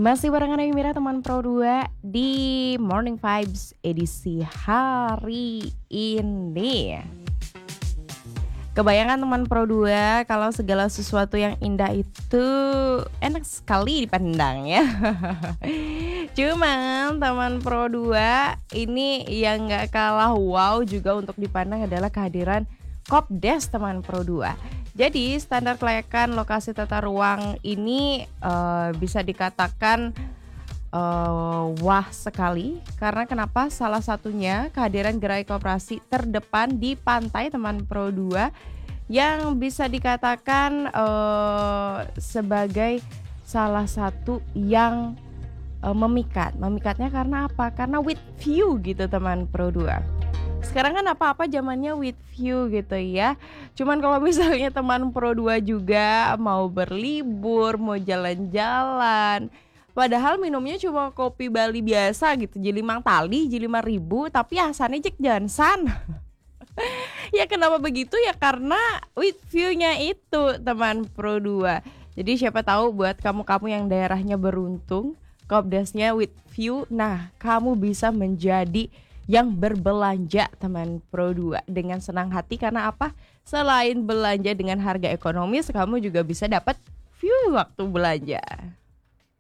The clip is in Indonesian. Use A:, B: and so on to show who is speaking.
A: Masih barengan Amy Mira teman Pro 2 di Morning Vibes edisi hari ini. Kebayangan teman Pro 2 kalau segala sesuatu yang indah itu enak sekali dipandang ya. Cuman teman Pro 2 ini yang gak kalah wow juga untuk dipandang adalah kehadiran Kopdes teman Pro 2. Jadi standar kelayakan lokasi tata ruang ini bisa dikatakan wah sekali. Karena kenapa? Salah satunya kehadiran gerai koperasi terdepan di pantai teman Pro 2 yang bisa dikatakan sebagai salah satu yang memikat. Memikatnya karena apa? Karena with view gitu teman Pro 2. Sekarang kan apa-apa zamannya with view gitu ya. Cuman kalau misalnya teman Pro 2 juga mau berlibur, mau jalan-jalan, padahal minumnya cuma kopi Bali biasa gitu, Jilimang Tali, J5.000, tapi asalnya Jack Johnson. Ya kenapa begitu ya? Karena with view-nya itu teman Pro 2. Jadi siapa tahu buat kamu-kamu yang daerahnya beruntung, Kopdesnya with view, nah kamu bisa menjadi yang berbelanja teman Pro 2 dengan senang hati. Karena apa? Selain belanja dengan harga ekonomis, kamu juga bisa dapat view waktu belanja.